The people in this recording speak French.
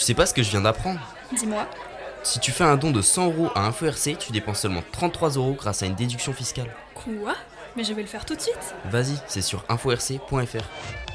sais pas ce que je viens d'apprendre? Dis-moi. Si tu fais un don de 100€ à InfoRC, tu dépenses seulement 33€ grâce à une déduction fiscale. Quoi? Mais je vais le faire tout de suite. Vas-y, c'est sur inforc.fr.